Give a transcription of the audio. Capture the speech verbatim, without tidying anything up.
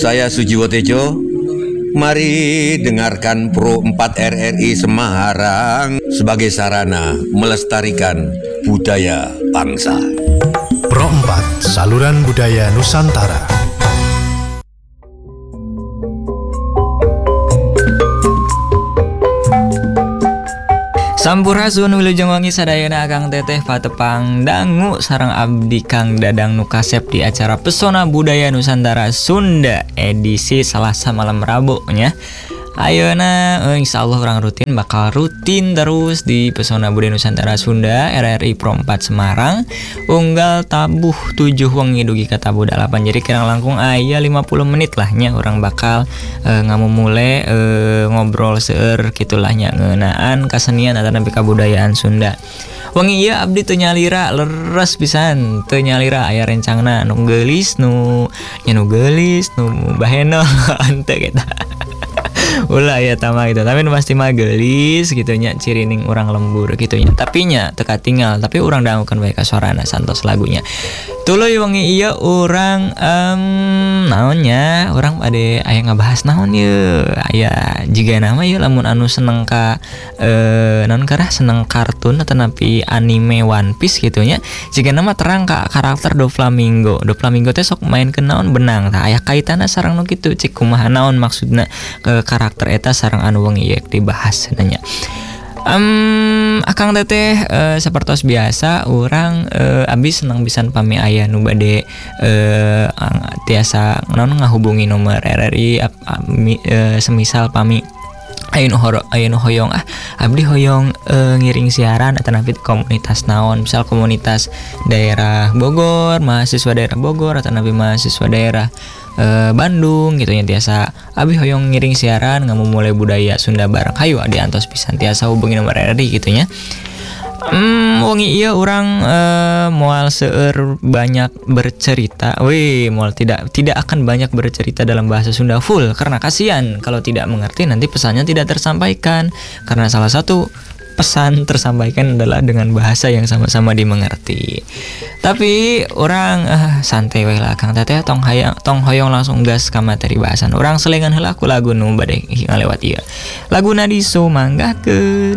Saya Sujiwo Tejo. Mari dengarkan Pro empat R R I Semarang sebagai sarana melestarikan budaya bangsa. Pro empat, saluran budaya Nusantara. Sampurasun wilujeng wangi sadayana Kang Teteh patepang dangu sareng abdi Kang Dadang nu kasep di acara Pesona Budaya Nusantara Sunda edisi Selasa malam Rabu nya. Ayeuna eh, insyaallah orang rutin bakal rutin terus di Pesona Budaya Nusantara Sunda R R I Pro empat Semarang unggal tabuh tujuh wengi dugi ka tabuh dalapan. Jadi kirang langkung aya lima puluh menit lah nya orang bakal eh, ngamumule eh, ngobrol seueur kitulah nya ngeunaan kasenian atau nepi kabudayaan Sunda. Wengi ieu abdi teu nyalira leres pisan, teu nyalira aya rencangna nu geulis nu nya nu geulis nu baheno henteu kita. Ulah ya tama gitu, tapi pasti mah gelis gitunya cirining orang lembur gitunya. Tapi nya teka tinggal, tapi orang dangukeun bae ka suarana santos lagunya. Tuluy wengi ieu urang um, naonnya, urang ade aya ngabahas naon ieu. Aya jiga nama ieu lamun anu seneng ka eh naon karah seneng kartun atau napi anime One Piece gitunya. Jiga nama terang ka karakter Doflamingo. Doflamingo teh sok maenkeun naon benang tah aya kaitanna sareng nu kitu cik kumaha naon maksudna ke karakter eta sareng anu wengi ieu dibahas nanya. Um, Akang teteh uh, sapertos biasa orang uh, abdi senang pisan pami aya nu bade uh, tiasa naon ngahubungi nomor R R I uh, uh, semisal pami aya nu horo aya nu hoyong ah abdi hoyong uh, ngiring siaran atau napi komunitas naon, misal komunitas daerah Bogor, mahasiswa daerah Bogor atau napi mahasiswa daerah Uh, Bandung gitu ya tiasa abi hoyong ngiring siaran ngamu mulai budaya Sunda bareng hayu adi antos pisan tiasa hubungi nomor R R I gitu nya. Hmm, wengi ieu urang uh, moal seueur banyak bercerita. Wih, moal tidak tidak akan banyak bercerita dalam bahasa Sunda full karena kasihan kalau tidak mengerti nanti pesannya tidak tersampaikan. Karena salah satu pesan tersampaikan adalah dengan bahasa yang sama-sama dimengerti. Tapi orang uh, santai we lah Kang Teteh tong hayang tong hoyong langsung gas ka materi bahasan. Orang selengan heula ku lagu nu bade ngalewat ieu. Laguna diso manggahkeun.